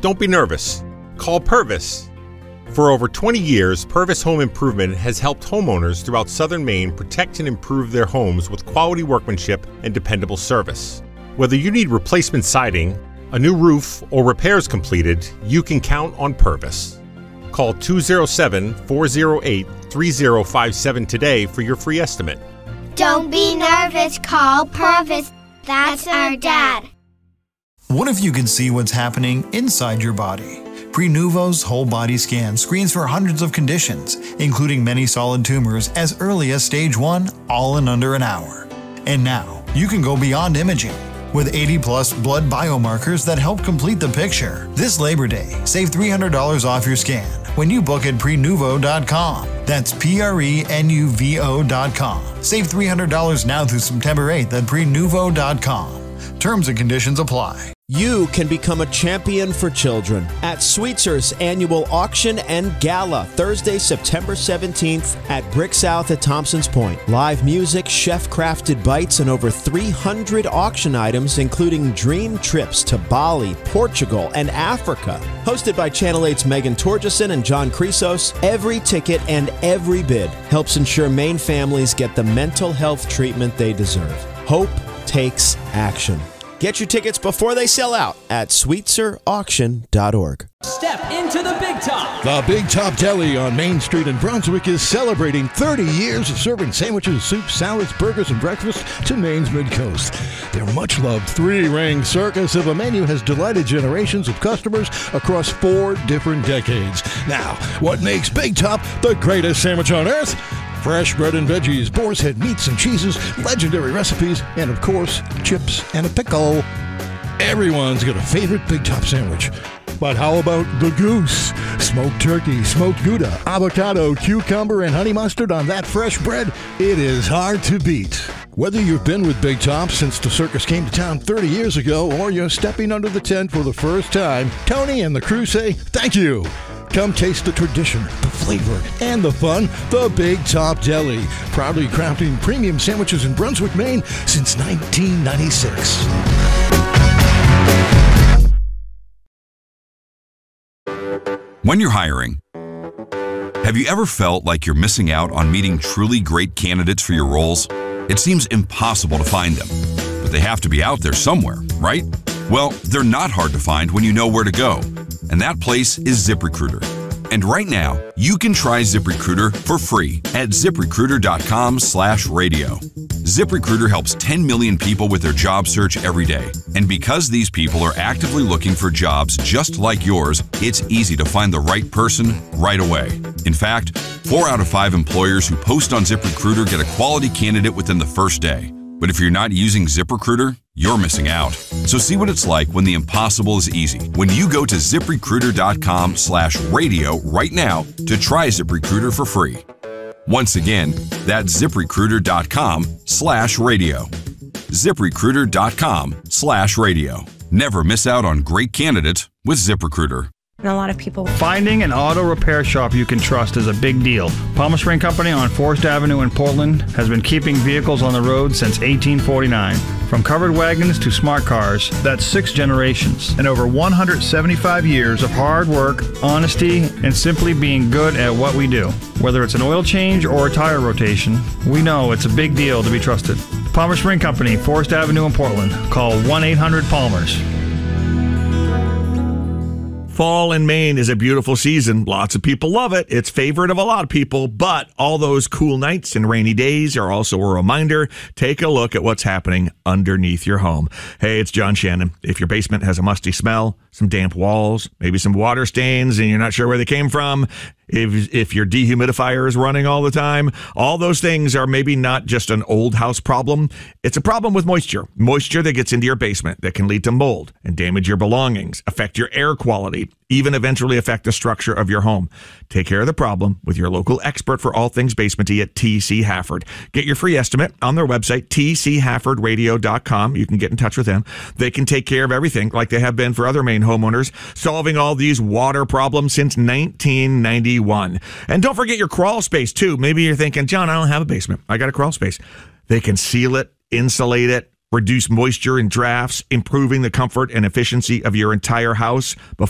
Don't be nervous. Call Purvis. For over 20 years, Purvis Home Improvement has helped homeowners throughout southern Maine protect and improve their homes with quality workmanship and dependable service. Whether you need replacement siding, a new roof, or repairs completed, you can count on Purvis. Call 207-408-3057 today for your free estimate. Don't be nervous, call Purvis. That's our dad. What if you could see what's happening inside your body? Prenuvo's whole body scan screens for hundreds of conditions, including many solid tumors as early as stage 1, all in under an hour. And now, you can go beyond imaging with 80-plus blood biomarkers that help complete the picture. This Labor Day, save $300 off your scan when you book at Prenuvo.com. That's Prenuvo.com. Save $300 now through September 8th at Prenuvo.com. Terms and conditions apply. You can become a champion for children at Sweetzer's annual auction and gala, Thursday, September 17th at Brick South at Thompson's Point. Live music, chef-crafted bites, and over 300 auction items, including dream trips to Bali, Portugal, and Africa. Hosted by Channel 8's Megan Torgeson and John Chrysos, every ticket and every bid helps ensure Maine families get the mental health treatment they deserve. Hope takes action. Get your tickets before they sell out at sweetzerauction.org. Step into the Big Top. The Big Top Deli on Main Street in Brunswick is celebrating 30 years of serving sandwiches, soups, salads, burgers, and breakfast to Maine's mid-coast. Their much-loved three-ring circus of a menu has delighted generations of customers across 4 different decades. Now, what makes Big Top the greatest sandwich on earth? Fresh bread and veggies, boar's head meats and cheeses, legendary recipes, and of course, chips and a pickle. Everyone's got a favorite Big Top sandwich. But how about the goose? Smoked turkey, smoked Gouda, avocado, cucumber, and honey mustard on that fresh bread? It is hard to beat. Whether you've been with Big Top since the circus came to town 30 years ago, or you're stepping under the tent for the first time, Tony and the crew say thank you. Come taste the tradition, the flavor, and the fun. The Big Top Deli, proudly crafting premium sandwiches in Brunswick, Maine since 1996. When you're hiring, have you ever felt like you're missing out on meeting truly great candidates for your roles? It seems impossible to find them, but they have to be out there somewhere, right? Well, they're not hard to find when you know where to go, and that place is ZipRecruiter. And right now, you can try ZipRecruiter for free at ZipRecruiter.com/radio. ZipRecruiter helps 10 million people with their job search every day. And because these people are actively looking for jobs just like yours, it's easy to find the right person right away. In fact, 4 out of 5 employers who post on ZipRecruiter get a quality candidate within the first day. But if you're not using ZipRecruiter, you're missing out. So see what it's like when the impossible is easy. When you go to ZipRecruiter.com/radio right now to try ZipRecruiter for free. Once again, that's ZipRecruiter.com/radio. ZipRecruiter.com/radio. Never miss out on great candidates with ZipRecruiter. And a lot of people. Finding an auto repair shop you can trust is a big deal. Palmer Spring Company on Forest Avenue in Portland has been keeping vehicles on the road since 1849. From covered wagons to smart cars, that's 6 generations. And over 175 years of hard work, honesty, and simply being good at what we do. Whether it's an oil change or a tire rotation, we know it's a big deal to be trusted. Palmer Spring Company, Forest Avenue in Portland. Call 1-800-PALMERS. Fall in Maine is a beautiful season. Lots of people love it. It's favorite of a lot of people, but all those cool nights and rainy days are also a reminder. Take a look at what's happening underneath your home. Hey, it's John Shannon. If your basement has a musty smell, some damp walls, maybe some water stains, and you're not sure where they came from, if your dehumidifier is running all the time, all those things are maybe not just an old house problem. It's a problem with moisture. Moisture that gets into your basement that can lead to mold and damage your belongings, affect your air quality, even eventually affect the structure of your home. Take care of the problem with your local expert for all things basementy at TC Hafford. Get your free estimate on their website, tchaffordradio.com. You can get in touch with them. They can take care of everything like they have been for other Maine homeowners, solving all these water problems since 1991. And don't forget your crawl space, too. Maybe you're thinking, John, I don't have a basement. I got a crawl space. They can seal it, insulate it, reduce moisture and drafts, improving the comfort and efficiency of your entire house